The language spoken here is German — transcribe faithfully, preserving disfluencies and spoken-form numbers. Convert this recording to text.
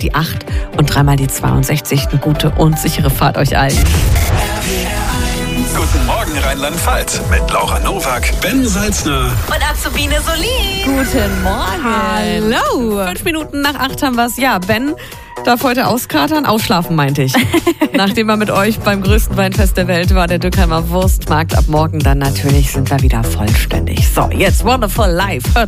die acht und dreimal die zweiundsechzig. Eine gute und sichere Fahrt euch allen. Guten Morgen Rheinland-Pfalz mit Laura Nowak, Ben Salzner und Azubine Solin. Guten Morgen. Hallo. Fünf Minuten nach acht haben wir es. Ja, Ben darf heute auskatern. Ausschlafen, meinte ich. Nachdem er mit euch beim größten Weinfest der Welt war, der Dückheimer Wurstmarkt. Ab morgen dann natürlich sind wir wieder vollständig. So, jetzt Wonderful Life. Hört